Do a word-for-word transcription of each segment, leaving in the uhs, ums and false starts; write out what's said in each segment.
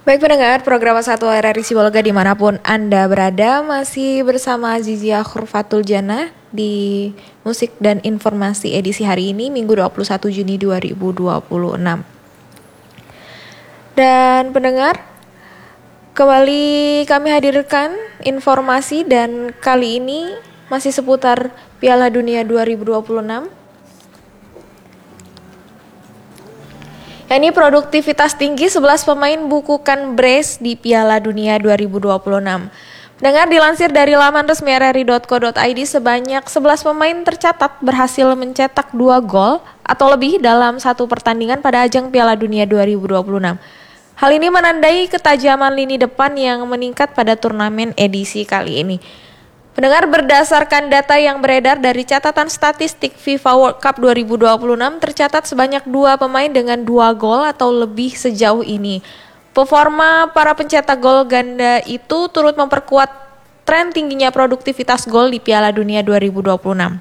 Baik pendengar, program satu R R I Sibolga dimanapun Anda berada, masih bersama Zizia Khurfatul Jannah di Musik dan Informasi edisi hari ini, Minggu dua puluh satu Juni dua ribu dua puluh enam. Dan pendengar, kembali kami hadirkan informasi dan kali ini masih seputar Piala Dunia dua ribu dua puluh enam. Ini produktivitas tinggi sebelas pemain bukukan brace di Piala Dunia dua ribu dua puluh enam. Dengar dilansir dari laman resmi r r i dot co dot i d, sebanyak sebelas pemain tercatat berhasil mencetak dua gol atau lebih dalam satu pertandingan pada ajang Piala Dunia dua ribu dua puluh enam. Hal ini menandai ketajaman lini depan yang meningkat pada turnamen edisi kali ini. Pendengar, berdasarkan data yang beredar dari catatan statistik FIFA World Cup dua ribu dua puluh enam, tercatat sebanyak dua pemain dengan dua gol atau lebih sejauh ini. Performa para pencetak gol ganda itu turut memperkuat tren tingginya produktivitas gol di Piala Dunia dua ribu dua puluh enam.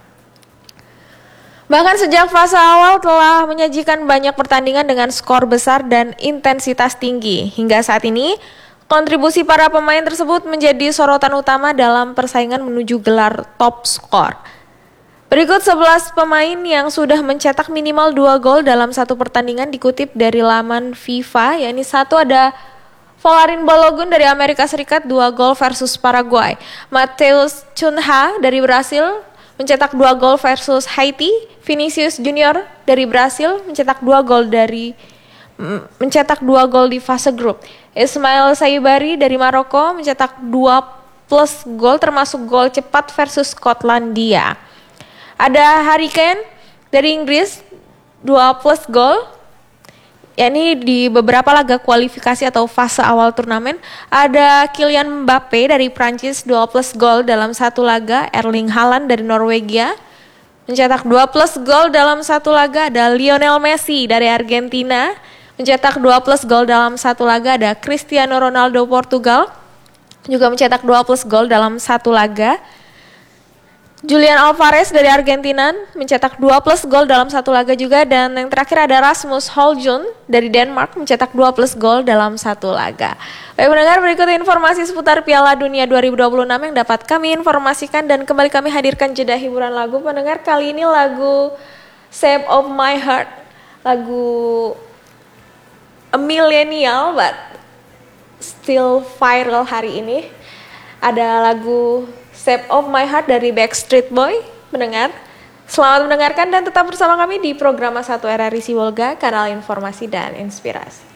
Bahkan sejak fase awal telah menyajikan banyak pertandingan dengan skor besar dan intensitas tinggi. Hingga saat ini, kontribusi para pemain tersebut menjadi sorotan utama dalam persaingan menuju gelar top skor. Berikut sebelas pemain yang sudah mencetak minimal dua gol dalam satu pertandingan dikutip dari laman FIFA, yakni satu ada Folarin Balogun dari Amerika Serikat, dua gol versus Paraguay. Matheus Cunha dari Brasil mencetak dua gol versus Haiti. Vinicius Junior dari Brasil mencetak dua gol dari mencetak dua gol di fase grup. Ismail Saibari dari Maroko mencetak dua plus gol termasuk gol cepat versus Skotlandia. Ada Harry Kane dari Inggris dua plus gol, yakni di beberapa laga kualifikasi atau fase awal turnamen. Ada Kylian Mbappe dari Prancis dua plus gol dalam satu laga. Erling Haaland dari Norwegia mencetak dua plus gol dalam satu laga. Ada Lionel Messi dari Argentina mencetak dua plus gol dalam satu laga. Ada Cristiano Ronaldo Portugal juga mencetak dua plus gol dalam satu laga. Julian Alvarez dari Argentina mencetak dua plus gol dalam satu laga juga. Dan yang terakhir ada Rasmus Højlund dari Denmark mencetak dua plus gol dalam satu laga. Baik pendengar, berikut informasi seputar Piala Dunia dua ribu dua puluh enam yang dapat kami informasikan dan kembali kami hadirkan jeda hiburan lagu. Pendengar, kali ini lagu Shape of My Heart, lagu a millennial but still viral hari ini. Ada lagu Shape of My Heart dari Backstreet Boy. Mendengar, selamat mendengarkan dan tetap bersama kami di program satu R R I Sibolga, kanal informasi dan inspirasi.